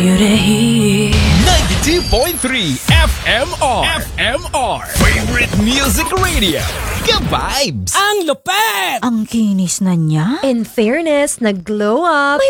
92.3 FMR Favorite Music Radio. Ka-vibes! Ang lupet! Ang kinis na niya. In fairness, nag-glow up.